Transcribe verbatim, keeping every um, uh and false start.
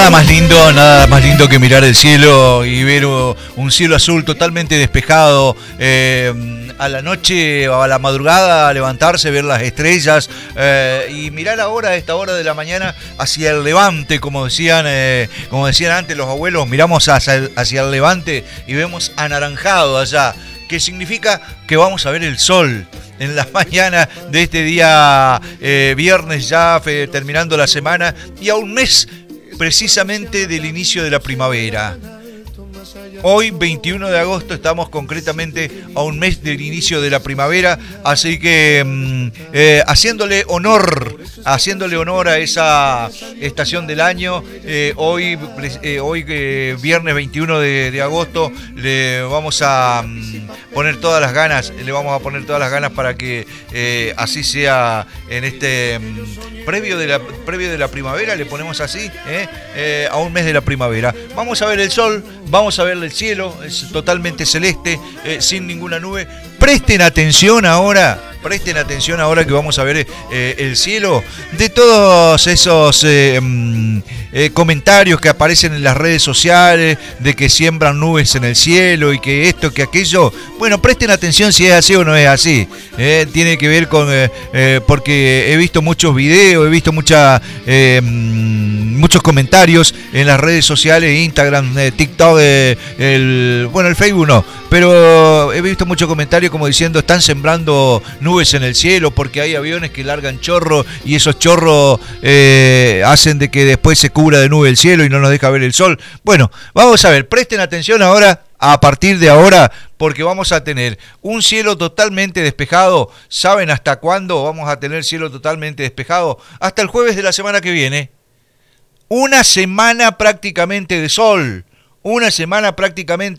Nada más lindo, nada más lindo que mirar el cielo y ver un cielo azul totalmente despejado. Eh, a la noche o a la madrugada levantarse, ver las estrellas eh, y mirar ahora a esta hora de la mañana hacia el levante, como decían, eh, como decían antes los abuelos, miramos hacia, hacia el levante y vemos anaranjado allá, que significa que vamos a ver el sol en la mañana de este día eh, viernes ya fe, terminando la semana y a un mes precisamente del inicio de la primavera. Hoy, veintiuno de agosto, estamos concretamente a un mes del inicio de la primavera, así que eh, haciéndole honor, haciéndole honor a esa estación del año, eh, hoy, eh, hoy eh, viernes veintiuno de, de agosto, le vamos a um, poner todas las ganas, le vamos a poner todas las ganas para que eh, así sea en este um, previo de la previo de la primavera, le ponemos así, eh, eh, a un mes de la primavera. Vamos a ver el sol, vamos a ver el cielo, es totalmente celeste, eh, sin ninguna nube. Presten atención ahora, presten atención ahora que vamos a ver eh, el cielo. De todos esos eh, eh, comentarios que aparecen en las redes sociales, de que siembran nubes en el cielo y que esto, que aquello, bueno, presten atención si es así o no es así. Eh, tiene que ver con, eh, eh, porque he visto muchos videos, he visto mucha, eh, muchos comentarios en las redes sociales, Instagram, eh, TikTok, eh, el, bueno, el Facebook no, pero he visto muchos comentarios como diciendo están sembrando nubes en el cielo porque hay aviones que largan chorros y esos chorros eh, hacen de que después se cubra de nube el cielo y no nos deja ver el sol. Bueno, vamos a ver, presten atención ahora, a partir de ahora, porque vamos a tener un cielo totalmente despejado. ¿Saben hasta cuándo vamos a tener cielo totalmente despejado? Hasta el jueves de la semana que viene. Una semana prácticamente de sol. Una semana prácticamente